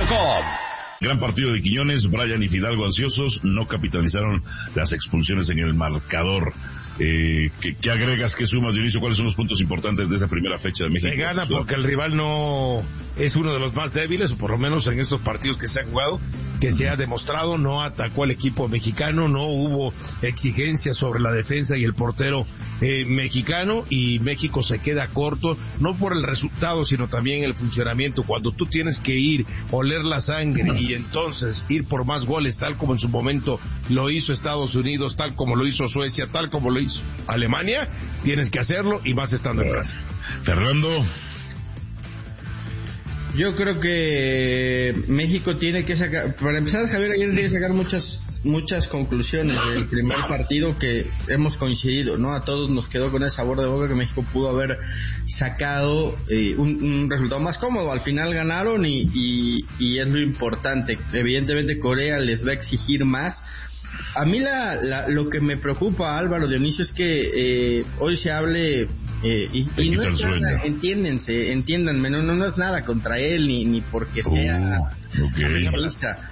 MX.com. Gran partido de Quiñones, Brian y Fidalgo ansiosos, no capitalizaron las expulsiones en el marcador. ¿Qué agregas, qué sumas, Dionisio? ¿Cuáles son los puntos importantes de esa primera fecha de México? Se gana porque el rival no es uno de los más débiles, o por lo menos en estos partidos que se han jugado, que se ha demostrado, no atacó al equipo mexicano, no hubo exigencias sobre la defensa y el portero mexicano, y México se queda corto, no por el resultado, sino también el funcionamiento. Cuando tú tienes que ir, oler la sangre y entonces ir por más goles, tal como en su momento lo hizo Estados Unidos, tal como lo hizo Suecia, tal como lo hizo Alemania, tienes que hacerlo, y más estando en casa. Fernando. Yo creo que México tiene que sacar, para empezar, Javier Aguirre tiene que sacar muchas conclusiones del primer partido, que hemos coincidido, ¿no? A todos nos quedó con ese sabor de boca que México pudo haber sacado un resultado más cómodo. Al final ganaron y es lo importante. Evidentemente Corea les va a exigir más. A mí lo que me preocupa, Álvaro, Dionisio, es que hoy se hable y no es nada, entiéndanme, no es nada contra él ni porque sea americanista.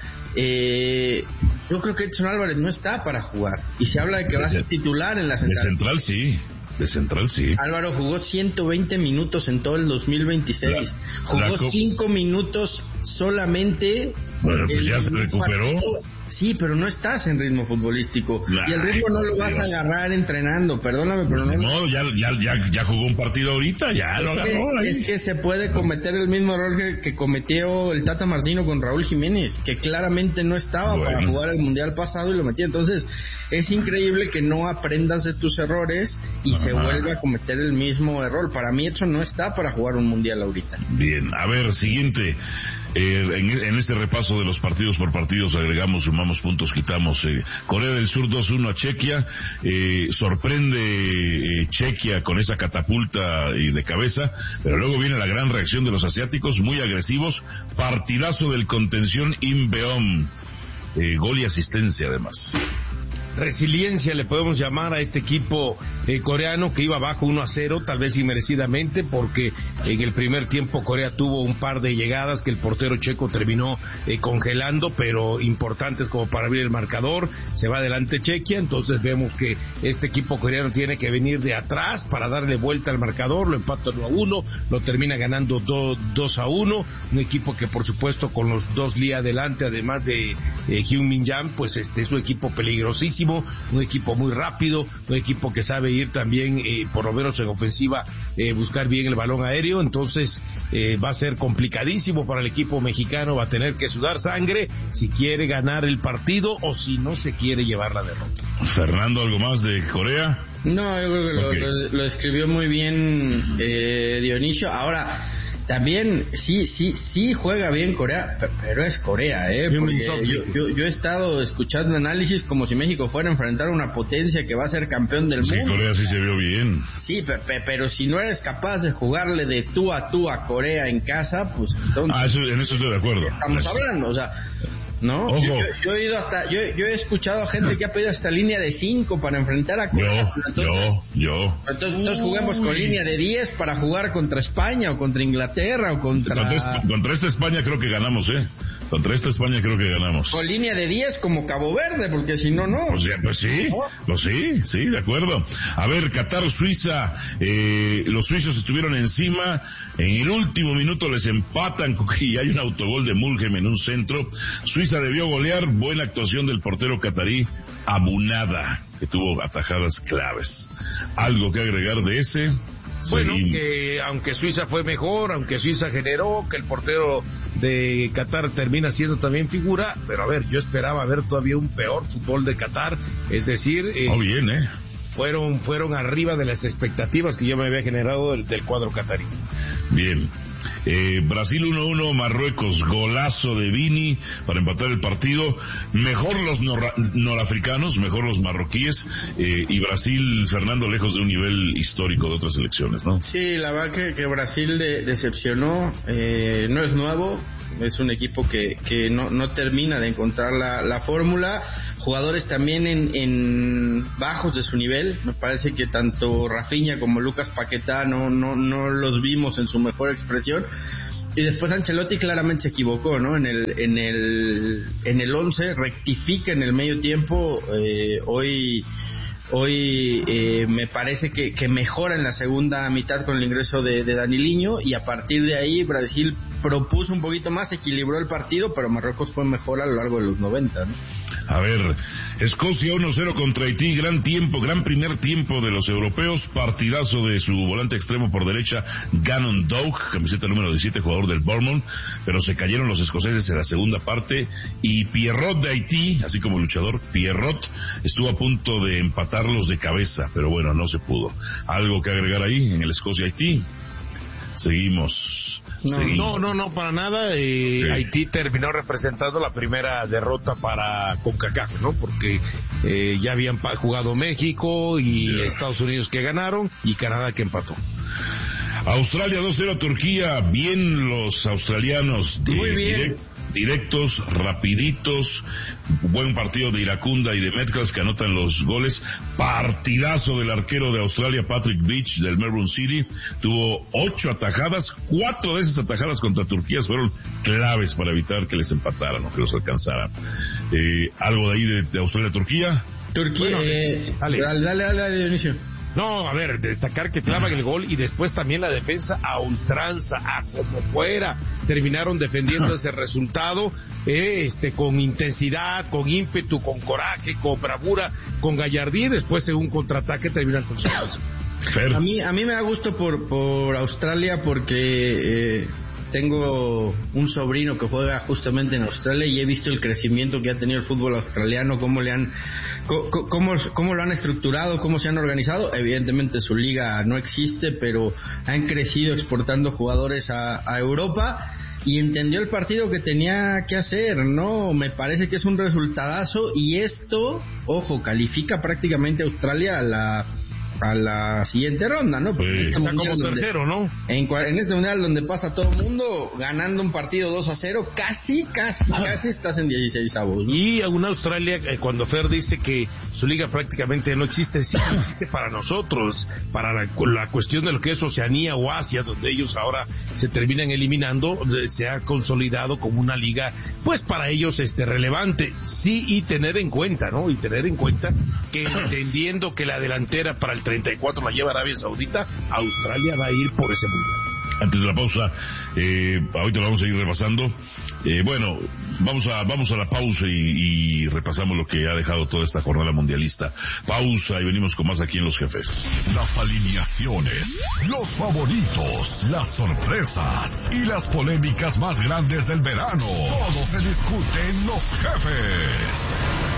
Yo creo que Edson Álvarez no está para jugar y se habla de que va a ser titular en la central. De central sí. Álvaro jugó 120 minutos en todo el 2026. Jugó 5 minutos solamente. Bueno, pues ya se recuperó. Sí, pero no estás en ritmo futbolístico. Y el ritmo no lo vas a agarrar entrenando. Perdóname, pero no. No, ya jugó un partido ahorita, ya lo agarró. Es que se puede cometer el mismo error que cometió el Tata Martino con Raúl Jiménez, que claramente no estaba para jugar el Mundial pasado y lo metía. Entonces, es increíble que no aprendas de tus errores y se vuelve a cometer el mismo error. Para mí, eso no está para jugar un Mundial ahorita. Bien, a ver, siguiente. En este repaso de los partidos por partidos agregamos, sumamos puntos, quitamos. Corea del Sur 2-1 a Chequia. Sorprende Chequia con esa catapulta de cabeza, pero luego viene la gran reacción de los asiáticos, muy agresivos. Partidazo del contención Im-beom. Gol y asistencia además. Resiliencia le podemos llamar a este equipo coreano, que iba abajo 1-0, tal vez inmerecidamente, porque en el primer tiempo Corea tuvo un par de llegadas que el portero checo terminó congelando, pero importantes como para abrir el marcador. Se va adelante Chequia, entonces vemos que este equipo coreano tiene que venir de atrás para darle vuelta al marcador. Lo empata 1-1, lo termina ganando 2-1, un equipo que por supuesto con los dos Lee adelante, además de Heung-min Yang, pues es un equipo peligrosísimo, un equipo muy rápido, un equipo que sabe ir también, por lo menos en ofensiva, buscar bien el balón aéreo. Entonces va a ser complicadísimo para el equipo mexicano, va a tener que sudar sangre si quiere ganar el partido o si no se quiere llevar la derrota. Fernando, ¿algo más de Corea? No, yo creo que lo escribió muy bien Dionisio. Ahora, también sí juega bien Corea, pero es Corea, porque yo he estado escuchando análisis como si México fuera a enfrentar a una potencia que va a ser campeón del mundo. Corea sí se vio bien. Sí, pero si no eres capaz de jugarle de tú a Corea en casa, pues entonces... en eso estoy de acuerdo. Estamos hablando, o sea... ¿No? Yo he ido yo he escuchado a gente que ha pedido hasta línea de 5 para enfrentar a Corea. Entonces juguemos con línea de 10 para jugar contra España o contra Inglaterra o contra esta España creo que ganamos, Contra esta España creo que ganamos. Con línea de 10 como Cabo Verde, porque si no, no. Pues sí, de acuerdo. A ver, Qatar-Suiza, los suizos estuvieron encima, en el último minuto les empatan y hay un autogol de Mulhem en un centro. Suiza debió golear, buena actuación del portero catarí Abunada, que tuvo atajadas claves. ¿Algo que agregar de ese? Bueno, que aunque Suiza fue mejor, aunque Suiza generó, que el portero de Qatar termina siendo también figura, pero a ver, yo esperaba ver todavía un peor fútbol de Qatar, es decir... Fueron arriba de las expectativas que yo me había generado del cuadro catarí. Bien. Brasil 1-1, Marruecos, golazo de Vini para empatar el partido. Mejor los norafricanos, mejor los marroquíes, y Brasil, Fernando, lejos de un nivel histórico de otras selecciones, ¿no? Sí, la verdad que Brasil decepcionó, no es nuevo, es un equipo que no termina de encontrar la fórmula. Jugadores también en bajos de su nivel. Me parece que tanto Rafinha como Lucas Paquetá no los vimos en su mejor expresión. Y después Ancelotti claramente se equivocó, ¿no? En el 11, rectifica en el medio tiempo. Hoy me parece que mejora en la segunda mitad con el ingreso de Daniliño, y a partir de ahí Brasil propuso un poquito más, equilibró el partido, pero Marruecos fue mejor a lo largo de los 90, ¿no? A ver, Escocia 1-0 contra Haití, gran primer tiempo de los europeos, partidazo de su volante extremo por derecha, Gannon Doug, camiseta número 17, jugador del Bournemouth, pero se cayeron los escoceses en la segunda parte, y Pierrot de Haití, así como luchador, Pierrot, estuvo a punto de empatarlos de cabeza, pero bueno, no se pudo. ¿Algo que agregar ahí en el Escocia-Haití? Seguimos. No, para nada. Okay. Haití terminó representando la primera derrota para CONCACAF, ¿no? Porque ya habían jugado México y Estados Unidos que ganaron y Canadá que empató. Australia 2-0 a Turquía, bien los australianos. Muy bien. Directos, rapiditos, buen partido de Iracunda y de Metcalf que anotan los goles, partidazo del arquero de Australia, Patrick Beach, del Melbourne City, tuvo 8 atajadas, 4 de esas atajadas contra Turquía fueron claves para evitar que les empataran o que los alcanzaran. ¿Algo de ahí de Australia-Turquía? Turquía, bueno, dale, Dionisio. No, a ver, destacar que clavan el gol y después también la defensa a ultranza, a como fuera. Terminaron defendiendo ese resultado, con intensidad, con ímpetu, con coraje, con bravura, con gallardía, y después en un contraataque terminan con su causa. A mí me da gusto por Australia porque tengo un sobrino que juega justamente en Australia y he visto el crecimiento que ha tenido el fútbol australiano, cómo lo han estructurado, cómo se han organizado. Evidentemente su liga no existe, pero han crecido exportando jugadores a Europa y entendió el partido que tenía que hacer, ¿no? Me parece que es un resultadazo y esto, ojo, califica prácticamente a Australia a la siguiente ronda, ¿no? Porque está como tercero, ¿no? En este mundial donde pasa todo el mundo ganando un partido 2-0, casi estás en 16avos, ¿no? Y a una Australia, cuando Fer dice que su liga prácticamente no existe, sí existe para nosotros, para la cuestión de lo que es Oceanía o Asia, donde ellos ahora se terminan eliminando, se ha consolidado como una liga, pues para ellos relevante, sí, y tener en cuenta, ¿no? Y tener en cuenta que entendiendo que la delantera para el 34 la lleva Arabia Saudita, Australia va a ir por ese mundial. Antes de la pausa, ahorita lo vamos a ir repasando. Bueno, vamos a la pausa y repasamos lo que ha dejado toda esta jornada mundialista. Pausa y venimos con más aquí en Los Jefes. Las alineaciones, los favoritos, las sorpresas y las polémicas más grandes del verano. Todo se discute en Los Jefes.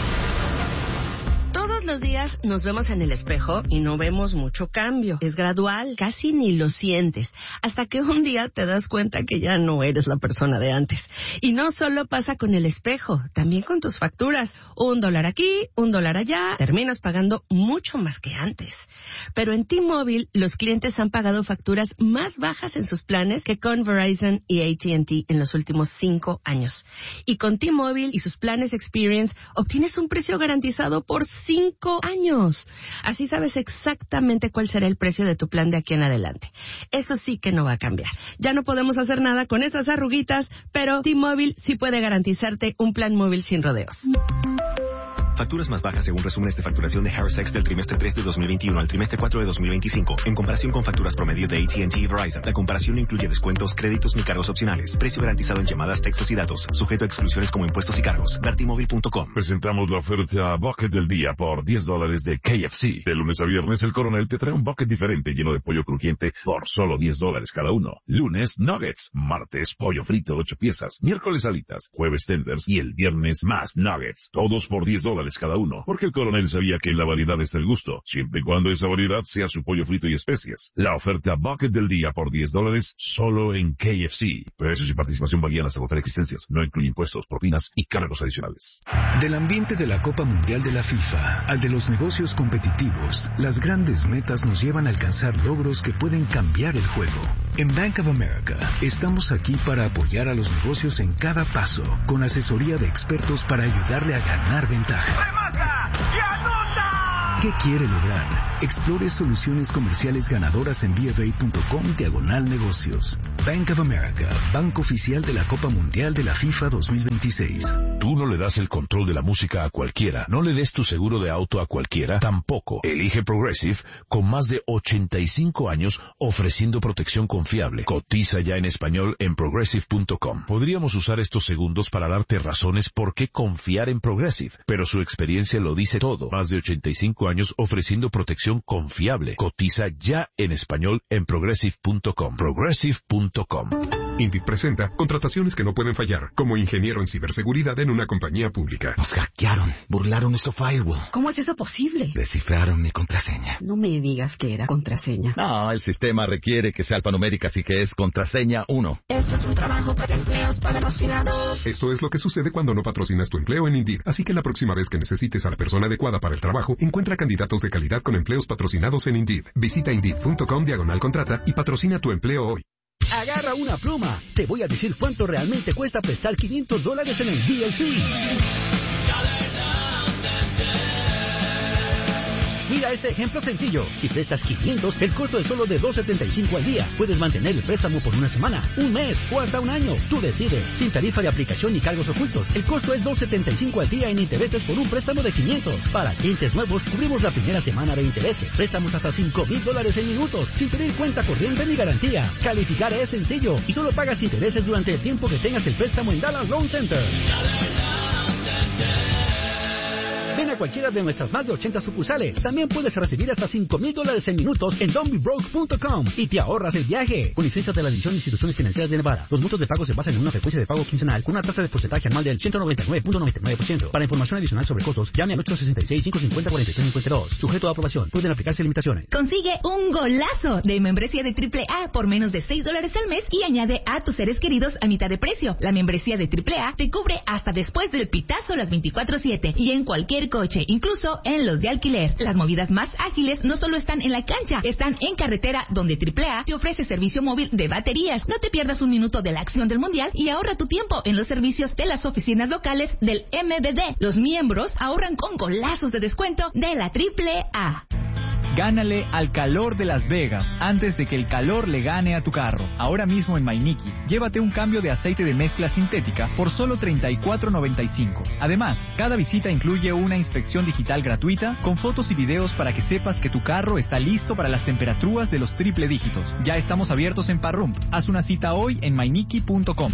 Todos los días nos vemos en el espejo y no vemos mucho cambio. Es gradual, casi ni lo sientes, hasta que un día te das cuenta que ya no eres la persona de antes. Y no solo pasa con el espejo, también con tus facturas. $1 aquí, $1 allá, terminas pagando mucho más que antes. Pero en T-Mobile, los clientes han pagado facturas más bajas en sus planes que con Verizon y AT&T en los últimos 5 años. Y con T-Mobile y sus planes Experience, obtienes un precio garantizado por 5 años. Así sabes exactamente cuál será el precio de tu plan de aquí en adelante. Eso sí que no va a cambiar. Ya no podemos hacer nada con esas arruguitas, pero T-Mobile sí puede garantizarte un plan móvil sin rodeos. Facturas más bajas según resúmenes de facturación de Harris X del trimestre 3 de 2021 al trimestre 4 de 2025. En comparación con facturas promedio de AT&T y Verizon, la comparación no incluye descuentos, créditos ni cargos opcionales. Precio garantizado en llamadas, textos y datos. Sujeto a exclusiones como impuestos y cargos. Dartimóvil.com. Presentamos la oferta Bucket del día por $10 de KFC. De lunes a viernes, el Coronel te trae un bucket diferente lleno de pollo crujiente por solo $10 cada uno. Lunes, nuggets. Martes, pollo frito 8 piezas. Miércoles, alitas. Jueves, tenders. Y el viernes, más nuggets. Todos por $10 cada uno, porque el Coronel sabía que en la variedad está el gusto, siempre y cuando esa variedad sea su pollo frito y especias. La oferta Bucket del día por $10 solo en KFC. Precios y participación varían hasta agotar existencias. No incluye impuestos, propinas y cargos adicionales. Del ambiente de la Copa Mundial de la FIFA al de los negocios competitivos, las grandes metas nos llevan a alcanzar logros que pueden cambiar el juego. En Bank of America estamos aquí para apoyar a los negocios en cada paso, con asesoría de expertos para ayudarle a ganar ventaja. ¿Qué quiere lograr? Explore soluciones comerciales ganadoras en bfa.com/negocios. Bank of America, banco oficial de la Copa Mundial de la FIFA 2026. Tú no le das el control de la música a cualquiera. No le des tu seguro de auto a cualquiera. Tampoco. Elige Progressive, con más de 85 años ofreciendo protección confiable. Cotiza ya en español en progressive.com. Podríamos usar estos segundos para darte razones por qué confiar en Progressive, pero su experiencia lo dice todo. Más de 85 años ofreciendo protección confiable. Cotiza ya en español en progressive.com. Progressive.com. Indeed presenta contrataciones que no pueden fallar, como ingeniero en ciberseguridad en una compañía pública. Nos hackearon, burlaron nuestro firewall. ¿Cómo es eso posible? Descifraron mi contraseña. No me digas que era contraseña. No, el sistema requiere que sea alfanumérica, así que es contraseña 1. Esto es un trabajo para empleos patrocinados. Esto es lo que sucede cuando no patrocinas tu empleo en Indeed. Así que la próxima vez que necesites a la persona adecuada para el trabajo, encuentra candidatos de calidad con empleos patrocinados en Indeed. Visita Indeed.com/contrata y patrocina tu empleo hoy. Agarra una pluma. Te voy a decir cuánto realmente cuesta prestar $500 en el DLC. Mira este ejemplo sencillo. Si prestas 500, el costo es solo de $2.75 al día. Puedes mantener el préstamo por una semana, un mes o hasta un año. Tú decides. Sin tarifa de aplicación ni cargos ocultos. El costo es $2.75 al día en intereses por un préstamo de 500. Para clientes nuevos, cubrimos la primera semana de intereses. Préstamos hasta $5,000 en minutos, sin pedir cuenta corriente ni garantía. Calificar es sencillo y solo pagas intereses durante el tiempo que tengas el préstamo en Dallas Loan Center. Ven a cualquiera de nuestras más de 80 sucursales. También puedes recibir hasta $5,000 en minutos en don'tbebroke.com y te ahorras el viaje. Con licencia de la División de Instituciones Financieras de Nevada. Los montos de pago se basan en una frecuencia de pago quincenal con una tasa de porcentaje anual del 199.99%. Para información adicional sobre costos, llame al 866-550-4352. Sujeto a aprobación. Pueden aplicarse limitaciones. Consigue un golazo de membresía de AAA por menos de $6 al mes y añade a tus seres queridos a mitad de precio. La membresía de AAA te cubre hasta después del pitazo las 24/7 y en cualquier coche, incluso en los de alquiler. Las movidas más ágiles no solo están en la cancha, están en carretera, donde AAA te ofrece servicio móvil de baterías. No te pierdas un minuto de la acción del mundial y ahorra tu tiempo en los servicios de las oficinas locales del MBD. Los miembros ahorran con golazos de descuento de la AAA. Gánale al calor de Las Vegas antes de que el calor le gane a tu carro. Ahora mismo en Mainiki, llévate un cambio de aceite de mezcla sintética por solo $34.95. Además, cada visita incluye una inspección digital gratuita con fotos y videos para que sepas que tu carro está listo para las temperaturas de los triple dígitos. Ya estamos abiertos en Parrump. Haz una cita hoy en mainiki.com.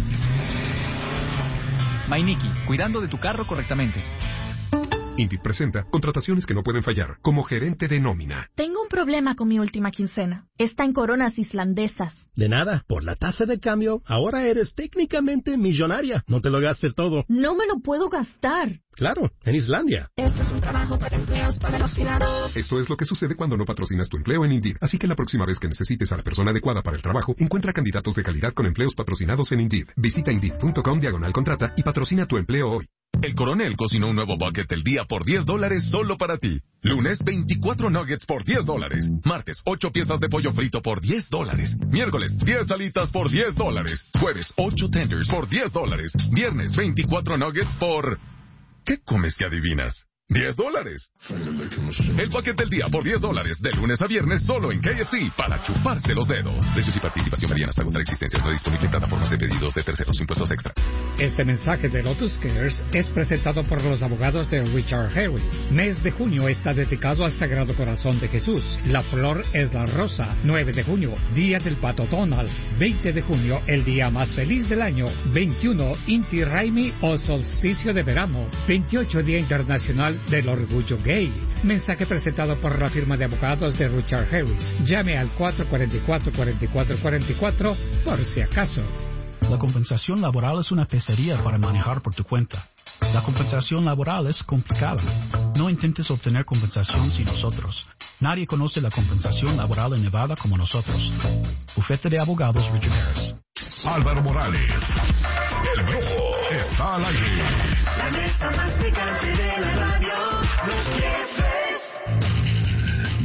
Mainiki, cuidando de tu carro correctamente. Indeed presenta contrataciones que no pueden fallar, como gerente de nómina. Tengo un problema con mi última quincena. Está en coronas islandesas. De nada, por la tasa de cambio, ahora eres técnicamente millonaria. No te lo gastes todo. No me lo puedo gastar. Claro, en Islandia. Esto es un trabajo para empleos patrocinados. Esto es lo que sucede cuando no patrocinas tu empleo en Indeed. Así que la próxima vez que necesites a la persona adecuada para el trabajo, encuentra candidatos de calidad con empleos patrocinados en Indeed. Visita Indeed.com/contrata y patrocina tu empleo hoy. El Coronel cocinó un nuevo bucket del día por $10 solo para ti. Lunes, 24 nuggets por $10. Martes, 8 piezas de pollo frito por $10. Miércoles, 10 alitas por $10. Jueves, 8 tenders por $10. Viernes, 24 nuggets por... ¿Qué comes que adivinas? $10. El paquete del día por $10, de lunes a viernes solo en KFC, para chuparse los dedos. Precios y participación varían hasta agotar existencias. No disponible en plataformas de pedidos de terceros, impuestos extra. Este mensaje de Lotus Cares es presentado por los abogados de Richard Harris. Mes de junio está dedicado al Sagrado Corazón de Jesús. La flor es la rosa. 9 de junio, Día del Pato Donald. 20 de junio, el día más feliz del año. 21, Inti Raymi o solsticio de verano. 28, Día Internacional del Orgullo Gay. Mensaje presentado por la firma de abogados de Richard Harris. Llame al 444-4444 por si acaso. La compensación laboral es una pesadilla para manejar por tu cuenta. La compensación laboral es complicada. No intentes obtener compensación sin nosotros. Nadie conoce la compensación laboral en Nevada como nosotros. Bufete de Abogados Richard Harris. Álvaro Morales, el Brujo, está al aire. La mesa más picante de la radio, los jefes.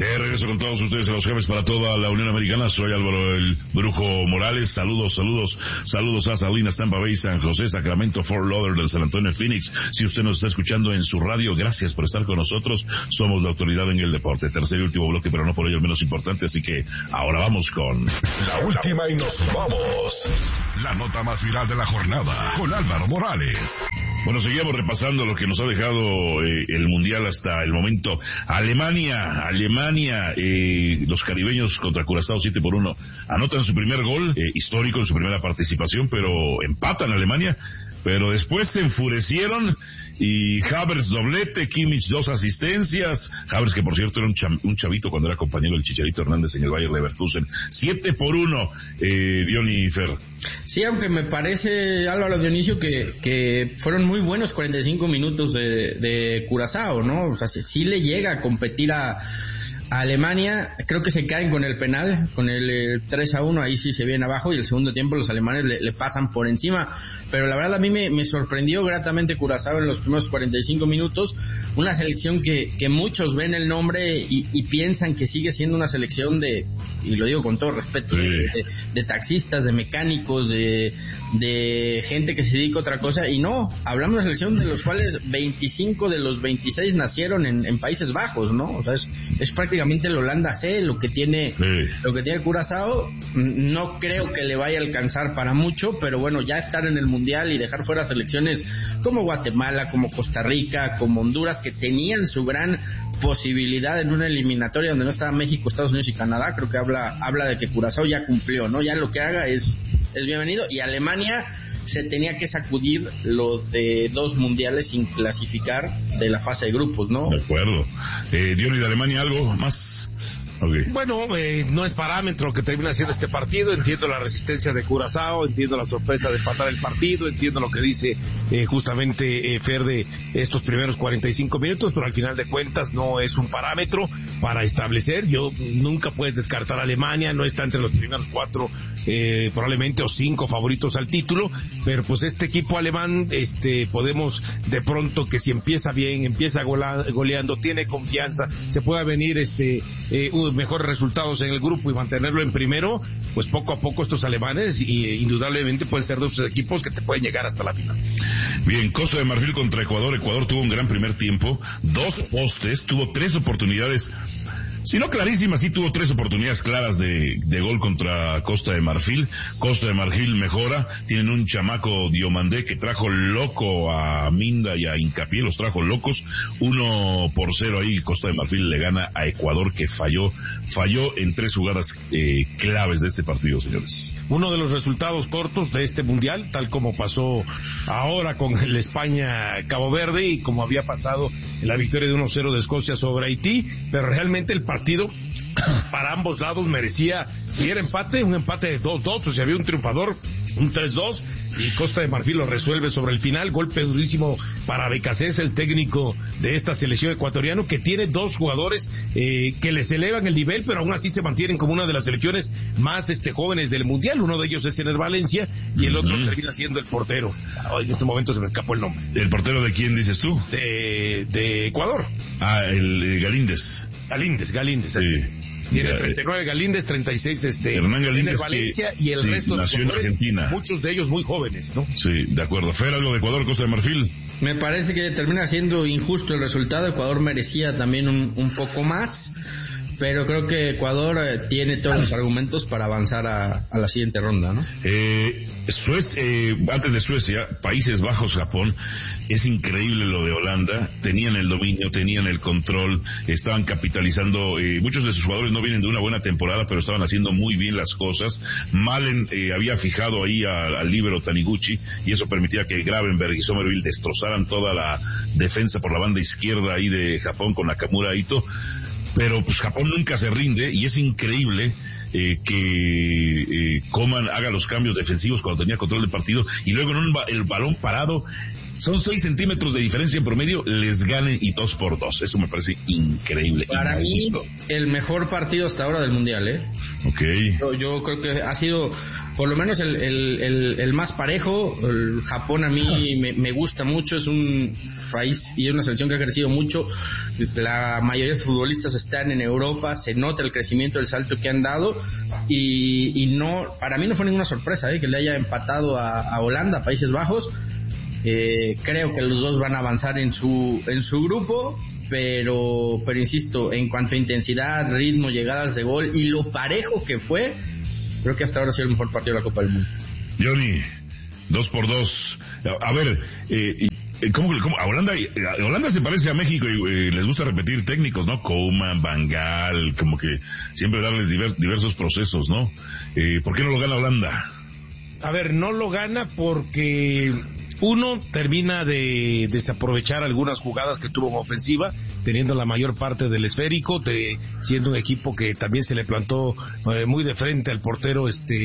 De regreso con todos ustedes a los jefes para toda la Unión Americana. Soy Álvaro el Brujo Morales. Saludos a Salinas, Tampa Bay, San José, Sacramento, Fort Lauderdale, San Antonio, Phoenix. Si usted nos está escuchando en su radio, gracias por estar con nosotros. Somos la autoridad en el deporte. Tercer y último bloque, pero no por ello el menos importante. Así que ahora vamos con la última y nos vamos. La nota más viral de la jornada con Álvaro Morales. Bueno, seguimos repasando lo que nos ha dejado el Mundial hasta el momento. Alemania, los caribeños contra Curazao 7-1. Anotan su primer gol histórico en su primera participación, pero empatan a Alemania. Pero después se enfurecieron y Havertz doblete, Kimmich 2 asistencias. Havertz, que por cierto era un chavito cuando era compañero del Chicharito Hernández en el Bayer Leverkusen. 7-1, Diony y Fer. Sí, aunque me parece, Álvaro Dionisio, que fueron muy buenos 45 minutos de Curazao, ¿no? O sea, sí le llega a competir a Alemania. Creo que se caen con el penal, con el 3-1, ahí sí se viene abajo, y el segundo tiempo los alemanes le pasan por encima. Pero la verdad a mí me sorprendió gratamente Curazao en los primeros 45 minutos, una selección que muchos ven el nombre y piensan que sigue siendo una selección y lo digo con todo respeto, de taxistas, de mecánicos, de gente que se dedica a otra cosa, y no, hablamos de una selección de los cuales 25 de los 26 nacieron en Países Bajos, ¿no? O sea, es prácticamente el Holanda C lo que tiene Curazao. No creo que le vaya a alcanzar para mucho, pero bueno, ya estar en el Mundial y dejar fuera selecciones como Guatemala, como Costa Rica, como Honduras, que tenían su gran posibilidad en una eliminatoria donde no estaba México, Estados Unidos y Canadá, creo que habla de que Curazao ya cumplió, ¿no? Ya lo que haga es bienvenido. Y Alemania se tenía que sacudir lo de 2 mundiales sin clasificar de la fase de grupos, ¿no? De acuerdo. Diony, de Alemania, ¿algo más? Okay. Bueno, no es parámetro lo que termina siendo este partido. Entiendo la resistencia de Curazao, entiendo la sorpresa de empatar el partido, entiendo lo que dice justamente Fer de estos primeros 45 minutos, pero al final de cuentas no es un parámetro para establecer. Nunca puedes descartar a Alemania, no está entre los primeros 4 probablemente o 5 favoritos al título, pero pues este equipo alemán podemos de pronto, que si empieza bien, empieza goleando, tiene confianza, se pueda venir mejores resultados en el grupo y mantenerlo en primero, pues poco a poco estos alemanes indudablemente pueden ser 2 equipos que te pueden llegar hasta la final. Bien, Costa de Marfil contra Ecuador. Ecuador tuvo un gran primer tiempo, 2 postes, tuvo 3 oportunidades, si no clarísimas, sí tuvo 3 oportunidades claras de gol contra Costa de Marfil. Costa de Marfil mejora, tienen un chamaco Diomandé que trajo loco a Minda y a Hincapié, los trajo locos. 1-0 ahí, Costa de Marfil le gana a Ecuador, que falló en 3 jugadas claves de este partido, señores. Uno de los resultados cortos de este mundial, tal como pasó ahora con el España-Cabo Verde y como había pasado en la victoria de 1-0 de Escocia sobre Haití, pero realmente el partido para ambos lados merecía, si era empate, un empate de 2-2, o sea, había un triunfador, un 3-2, y Costa de Marfil lo resuelve sobre el final. Golpe durísimo para Becasés, el técnico de esta selección ecuatoriano, que tiene 2 jugadores que les elevan el nivel, pero aún así se mantienen como una de las selecciones más jóvenes del mundial. Uno de ellos es Ener Valencia y el otro termina siendo el portero. En este momento se me escapó el nombre. ¿El portero de quién dices tú? De Ecuador. El Galíndez. Galíndez. Sí. Tiene 39 Galíndez, 36 Hernán Galíndez, Valencia, y el resto de los jugadores, Argentina, muchos de ellos muy jóvenes, ¿no? Sí, de acuerdo. Fer, algo de Ecuador, Costa de Marfil. Me parece que termina siendo injusto el resultado. Ecuador merecía también un poco más, pero creo que Ecuador tiene todos los argumentos para avanzar a la siguiente ronda, ¿no? Antes de Suecia, Países Bajos, Japón. Es increíble lo de Holanda. Tenían el dominio, tenían el control, estaban capitalizando. Muchos de sus jugadores no vienen de una buena temporada, pero estaban haciendo muy bien las cosas. Malen había fijado ahí al líbero Taniguchi, y eso permitía que Gravenberg y Somerville destrozaran toda la defensa por la banda izquierda ahí de Japón con Nakamura Ito. Pero pues Japón nunca se rinde, y es increíble que Coman haga los cambios defensivos cuando tenía control del partido, y luego en el balón parado, son 6 centímetros de diferencia en promedio, les ganen y 2-2. Eso me parece increíble. Para mí, el mejor partido hasta ahora del Mundial, Okay. Yo creo que ha sido por lo menos el más parejo. El Japón a mí me gusta mucho, es un país y es una selección que ha crecido mucho. La mayoría de futbolistas están en Europa, se nota el crecimiento, el salto que han dado, y no, para mí no fue ninguna sorpresa que le haya empatado a Holanda, a Países Bajos. Creo que los dos van a avanzar en su grupo, pero insisto, en cuanto a intensidad, ritmo, llegadas de gol y lo parejo que fue, creo que hasta ahora ha sido el mejor partido de la Copa del Mundo. Johnny, 2-2. A ver, ¿cómo? Holanda se parece a México y les gusta repetir técnicos, ¿no? Koeman, Van Gaal, como que siempre darles diversos procesos, ¿no? ¿Por qué no lo gana Holanda? A ver, no lo gana porque uno termina de desaprovechar algunas jugadas que tuvo en ofensiva, teniendo la mayor parte del esférico, siendo un equipo que también se le plantó muy de frente al portero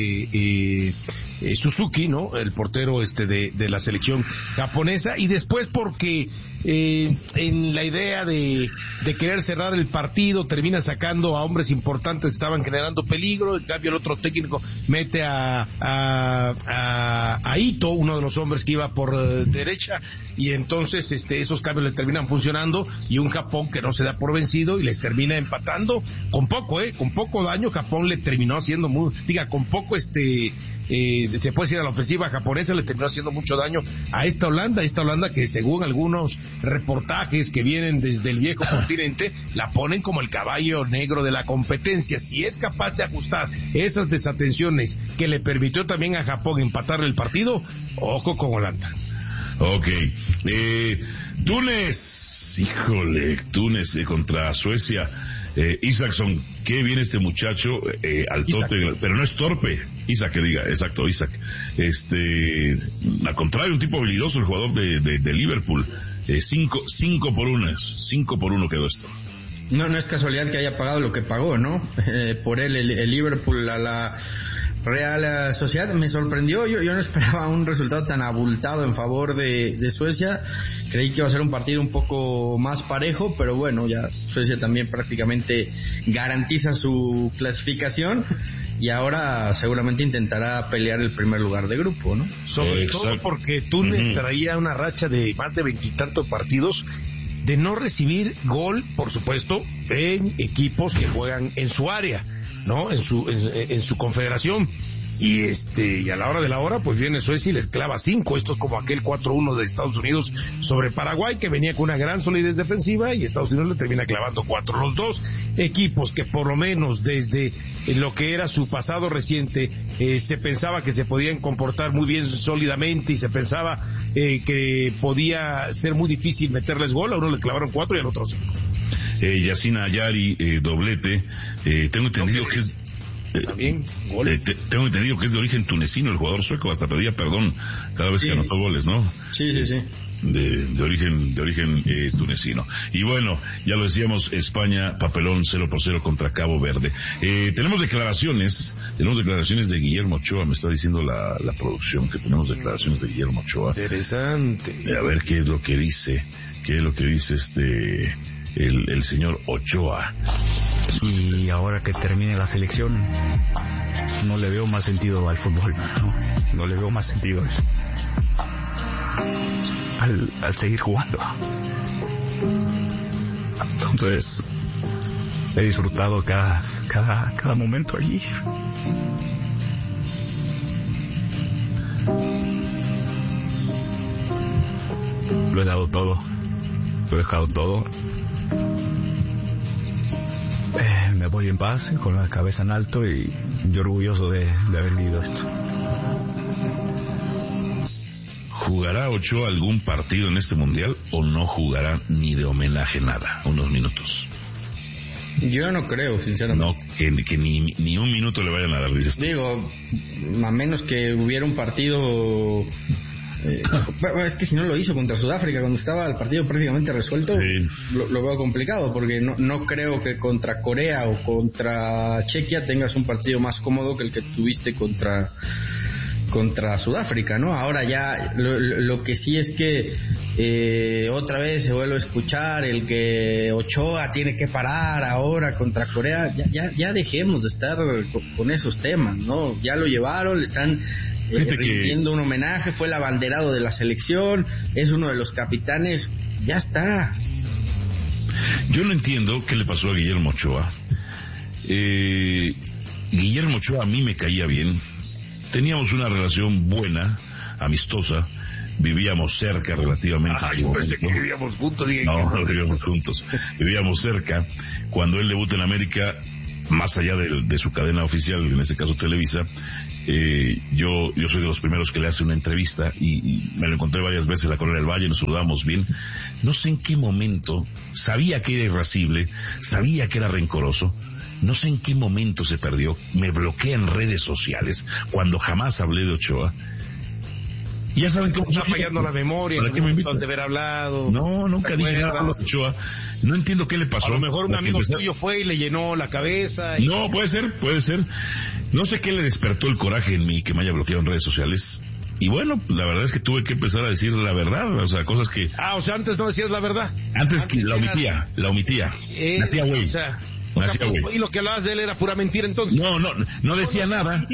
Suzuki, ¿no? El portero de la selección japonesa, y después porque en la idea de querer cerrar el partido termina sacando a hombres importantes que estaban generando peligro. En cambio el otro técnico mete a Ito, uno de los hombres que iba por derecha, y entonces esos cambios le terminan funcionando, y un Japón que no se da por vencido y les termina empatando con poco daño. Japón le terminó haciendo con poco se puede decir, a la ofensiva japonesa le terminó haciendo mucho daño a esta Holanda que, según algunos reportajes que vienen desde el viejo continente, la ponen como el caballo negro de la competencia. Si es capaz de ajustar esas desatenciones que le permitió también a Japón empatar el partido, ojo con Holanda. Ok, Túnez contra Suecia. Isaacson, qué bien este muchacho, altote, pero no es torpe. Isaac. Al contrario, un tipo habilidoso, el jugador de Liverpool. 5 por 1 quedó esto. No es casualidad que haya pagado lo que pagó, ¿no? Por él, el Liverpool a la Real Sociedad. Me sorprendió, yo no esperaba un resultado tan abultado en favor de Suecia. Creí que iba a ser un partido un poco más parejo, pero bueno, ya Suecia también prácticamente garantiza su clasificación, y ahora seguramente intentará pelear el primer lugar de grupo, ¿no? Sobre todo porque Túnez traía una racha de más de 20 y tantos partidos de no recibir gol, por supuesto, en equipos que juegan en su área, ¿no? En su confederación. Y a la hora de la hora, pues viene Suecia y les clava 5. Esto es como aquel 4-1 de Estados Unidos sobre Paraguay, que venía con una gran solidez defensiva, y Estados Unidos le termina clavando 4. Los dos equipos que, por lo menos desde lo que era su pasado reciente, se pensaba que se podían comportar muy bien sólidamente, y se pensaba que podía ser muy difícil meterles gol. A uno le clavaron 4 y al otro 5. Yacine Ayari, doblete. Tengo entendido que es... También goles. Tengo entendido que es de origen tunecino el jugador sueco, hasta pedía perdón cada vez que anotó goles, ¿no? Sí. De origen tunecino. Y bueno, ya lo decíamos, España, papelón 0-0 contra Cabo Verde. Tenemos declaraciones de Guillermo Ochoa. Me está diciendo la producción que tenemos declaraciones de Guillermo Ochoa. Interesante. A ver qué es lo que dice el señor Ochoa. Y ahora que termine la selección, no le veo más sentido al fútbol, no le veo más sentido al seguir jugando. Entonces he disfrutado cada momento allí. Lo he dado todo, lo he dejado todo. Me voy en paz, con la cabeza en alto, y orgulloso de haber vivido esto. ¿Jugará Ochoa algún partido en este mundial o no jugará ni de homenaje nada? Unos minutos. Yo no creo, sinceramente. No, que ni un minuto le vayan a dar, dices. Digo, a menos que hubiera un partido... es que si no lo hizo contra Sudáfrica, cuando estaba el partido prácticamente resuelto, sí. Lo veo complicado, porque no creo que contra Corea o contra Chequia tengas un partido más cómodo que el que tuviste contra Sudáfrica, ¿no? Ahora ya lo que sí es que otra vez se vuelve a escuchar el que Ochoa tiene que parar ahora contra Corea. Ya dejemos de estar con esos temas, ¿no? Ya lo llevaron, le están rindiendo un homenaje, fue el abanderado de la selección, es uno de los capitanes, ya está. Yo no entiendo qué le pasó a Guillermo Ochoa. Guillermo Ochoa a mí me caía bien, teníamos una relación buena, amistosa, vivíamos cerca relativamente. Yo pensé que vivíamos juntos. No vivíamos juntos, vivíamos cerca. Cuando él debuta en América, más allá de su cadena oficial, en este caso Televisa, yo soy de los primeros que le hace una entrevista y me lo encontré varias veces en la Colonia del Valle, nos saludamos bien. No sé en qué momento, sabía que era irascible, sabía que era rencoroso, no sé en qué momento se perdió, me bloquea en redes sociales cuando jamás hablé de Ochoa. Ya saben cómo está fallando la memoria. ¿Para qué me invitan? De haber hablado. No, nunca dije nada de Ochoa. No entiendo qué le pasó. A lo mejor un amigo tuyo fue y le llenó la cabeza. No, puede ser. No sé qué le despertó el coraje en mí que me haya bloqueado en redes sociales. Y bueno, la verdad es que tuve que empezar a decir la verdad, o sea, cosas que... o sea, antes no decías la verdad. Antes que la omitía. Nacía güey. O sea... y lo que hablabas de él era pura mentira entonces. No decía nada.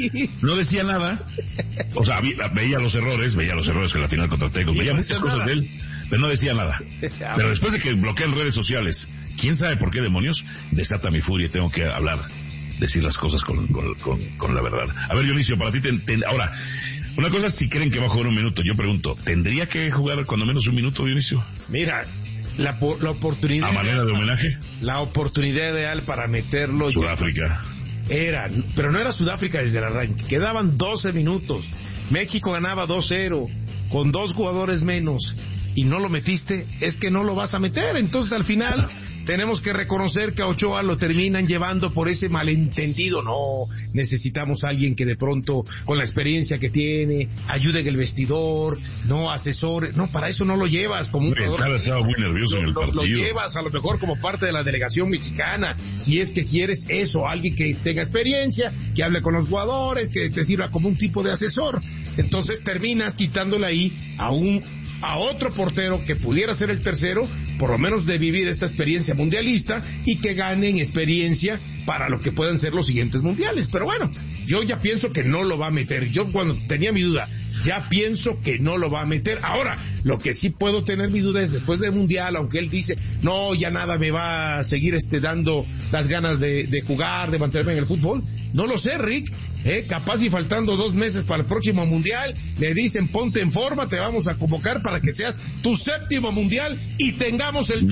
O sea, veía los errores que la final contra Tecos, veía muchas cosas de él, pero no decía nada. Pero después de que bloqueé en redes sociales, quién sabe por qué demonios, desata mi furia y tengo que decir las cosas con la verdad. A ver, Dionisio, para ti, ahora, una cosa es si creen que va a jugar un minuto. Yo pregunto, ¿tendría que jugar cuando menos un minuto, Dionisio? Mira, la oportunidad... ¿A manera de homenaje? La oportunidad ideal para meterlo... Sudáfrica. Pero no era Sudáfrica desde el arranque. Quedaban 12 minutos. México ganaba 2-0, con 2 jugadores menos. Y no lo metiste, es que no lo vas a meter. Entonces, al final... Tenemos que reconocer que a Ochoa lo terminan llevando por ese malentendido. No, necesitamos a alguien que de pronto, con la experiencia que tiene, ayude en el vestidor, no asesore. No, para eso no lo llevas como un jugador. Estaba muy nervioso en el partido. Lo llevas a lo mejor como parte de la delegación mexicana, si es que quieres eso, alguien que tenga experiencia, que hable con los jugadores, que te sirva como un tipo de asesor. Entonces terminas quitándole ahí a otro portero que pudiera ser el tercero, por lo menos de vivir esta experiencia mundialista y que ganen experiencia para lo que puedan ser los siguientes mundiales. Pero bueno, yo ya pienso que no lo va a meter. Yo cuando tenía mi duda, ya pienso que no lo va a meter. Ahora, lo que sí puedo tener mi duda es después del mundial, aunque él dice, no, ya nada me va a seguir dando las ganas de jugar, de mantenerme en el fútbol. No lo sé, Rick. Capaz y faltando 2 meses para el próximo mundial, le dicen ponte en forma, te vamos a convocar para que seas tu 7º mundial y tengamos el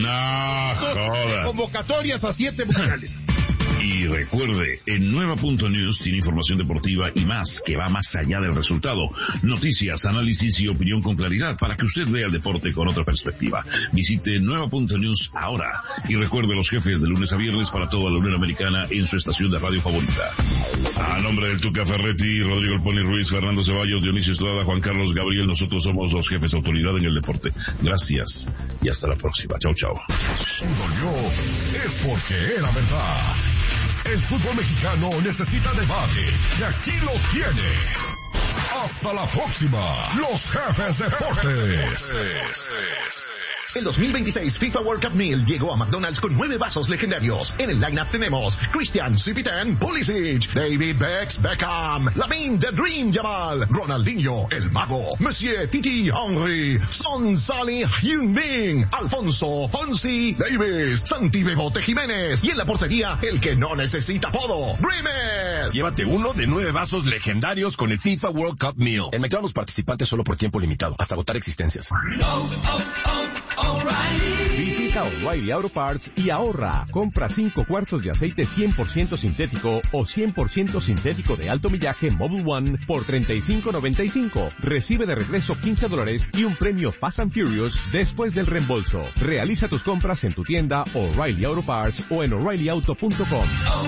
de convocatorias a 7 mundiales. Y recuerde, en Nueva.News tiene información deportiva y más, que va más allá del resultado. Noticias, análisis y opinión con claridad para que usted vea el deporte con otra perspectiva. Visite Nueva.News ahora. Y recuerde los jefes de lunes a viernes para toda la Unión Americana en su estación de radio favorita. A nombre del Tuca Ferretti, Rodrigo El Pony Ruiz, Fernando Ceballos, Dionisio Estrada, Juan Carlos Gabriel, nosotros somos los jefes de autoridad en el deporte. Gracias y hasta la próxima. Chao, chao. Dolió es porque era verdad. El fútbol mexicano necesita debate y aquí lo tiene. Hasta la próxima, los jefes deportes. El 2026 FIFA World Cup Meal llegó a McDonald's con 9 vasos legendarios. En el lineup tenemos Christian Cipitan, Pulisic, David Beckham, Lamine The Dream Yamal, Ronaldinho, El Mago, Monsieur Titi Henry, Son Salih Heung-min, Alfonso Fonsi Davis, Santi Bebote Jiménez y en la portería el que no necesita podo, Grimes. Llévate uno de 9 vasos legendarios con el FIFA World Cup Meal. En McDonald's participantes solo por tiempo limitado, hasta agotar existencias. Visita O'Reilly Auto Parts y ahorra. Compra 5 cuartos de aceite 100% sintético o 100% sintético de alto millaje Mobil One por $35.95. Recibe de regreso $15 y un premio Fast and Furious después del reembolso. Realiza tus compras en tu tienda O'Reilly Auto Parts o en O'ReillyAuto.com.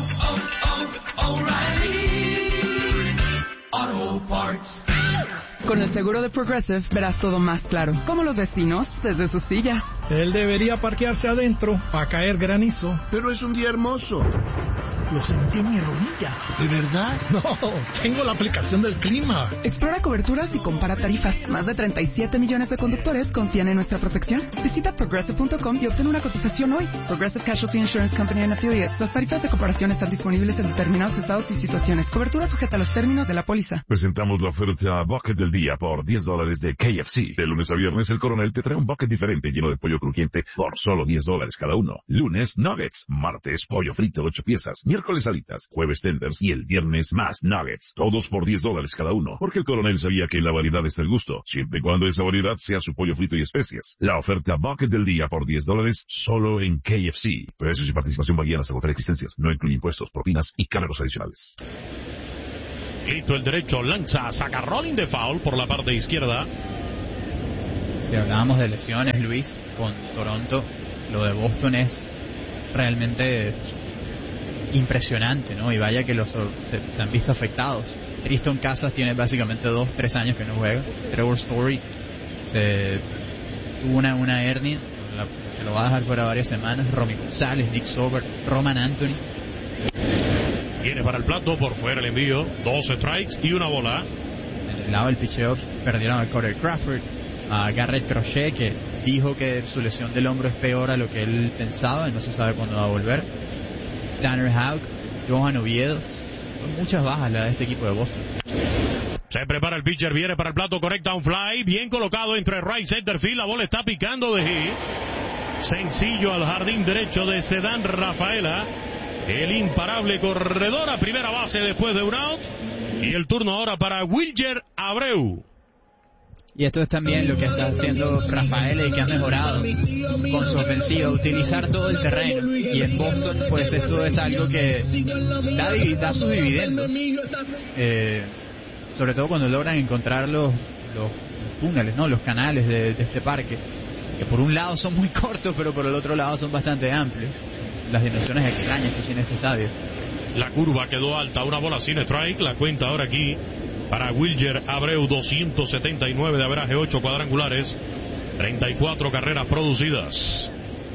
Auto Parts. Con el seguro de Progressive verás todo más claro, como los vecinos desde sus sillas. Él debería parquearse adentro para caer granizo. Pero es un día hermoso. Lo sentí en mi rodilla. ¿De verdad? No, tengo la aplicación del clima. Explora coberturas y compara tarifas. Más de 37 millones de conductores confían en nuestra protección. Visita Progressive.com y obtén una cotización hoy. Progressive Casualty Insurance Company and Affiliates. Las tarifas de comparación están disponibles en determinados estados y situaciones. Cobertura sujeta a los términos de la póliza. Presentamos la oferta Bucket del día por $10 de KFC. De lunes a viernes el Coronel te trae un bucket diferente lleno de pollo crujiente por solo $10 cada uno. Lunes, nuggets. Martes, pollo frito 8 piezas. Miércoles, alitas. Jueves, tenders. Y el viernes, más nuggets. Todos por $10 cada uno. Porque el Coronel sabía que en la variedad está el gusto, siempre y cuando esa variedad sea su pollo frito y especias. La oferta Bucket del día por $10 solo en KFC. Precios y participación varían hasta agotar existencias. No incluye impuestos, propinas y cargos adicionales. Listo el derecho, lanza, saca rolling de foul por la parte izquierda. Si hablábamos de lesiones, Luis, con Toronto, lo de Boston es realmente impresionante, ¿no? Y vaya que se han visto afectados. Tristan Casas tiene básicamente 2-3 años que no juega. Trevor Story tuvo una hernia que lo va a dejar fuera varias semanas. Romy González, Nick Sobert, Roman Anthony. Viene para el plato, por fuera el envío, 2 strikes y una bola. En el lado del picheo perdieron a Corey Crawford, a Garrett Crochet, que dijo que su lesión del hombro es peor a lo que él pensaba y no se sabe cuándo va a volver. Tanner Houck, Johan Oviedo. Son muchas bajas la de este equipo de Boston. Se prepara el pitcher, viene para el plato, conecta un fly, bien colocado entre right center field, la bola está picando de hit. Sencillo al jardín derecho de Cedán Rafaela. El imparable corredor a primera base después de un out. Y el turno ahora para Wilyer Abreu. Y esto es también lo que está haciendo Rafael y que ha mejorado con su ofensiva, utilizar todo el terreno. Y en Boston, pues esto es algo que da sus dividendos. Sobre todo cuando logran encontrar los túneles, ¿no? Los canales de este parque. Que por un lado son muy cortos, pero por el otro lado son bastante amplios. Las dimensiones extrañas que tiene este estadio. La curva quedó alta, una bola sin strike. La cuenta ahora aquí para Wilyer Abreu, 279 de averaje, 8 cuadrangulares, 34 carreras producidas.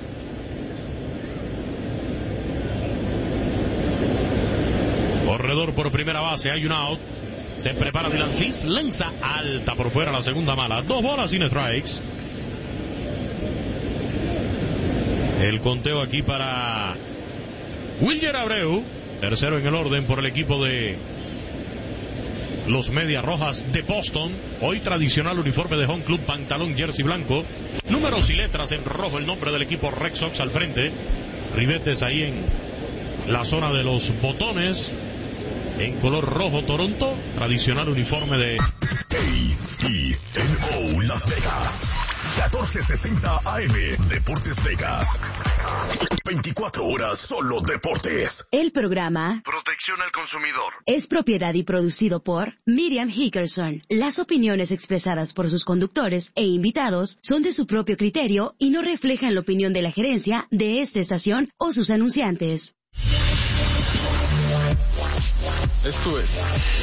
Corredor por primera base, hay un out. Se prepara Dylan Cease, lanza alta por fuera, la segunda mala, 2 bolas sin strikes. El conteo aquí para Wilyer Abreu, tercero en el orden por el equipo de los Medias Rojas de Boston. Hoy tradicional uniforme de home club, pantalón jersey blanco, números y letras en rojo, el nombre del equipo Red Sox al frente, ribetes ahí en la zona de los botones, en color rojo Toronto, tradicional uniforme de KTNO Las Vegas, 1460 AM, Deportes Vegas. 24 horas solo deportes. El programa Protección al consumidor es propiedad y producido por Miriam Hickerson. Las opiniones expresadas por sus conductores e invitados son de su propio criterio y no reflejan la opinión de la gerencia de esta estación o sus anunciantes. Esto es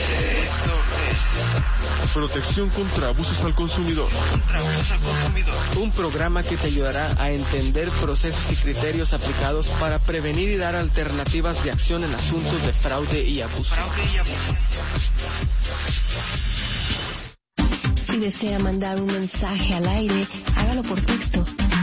Protección contra abusos al consumidor. Un programa que te ayudará a entender procesos y criterios aplicados para prevenir y dar alternativas de acción en asuntos de fraude y abuso. Si desea mandar un mensaje al aire, hágalo por texto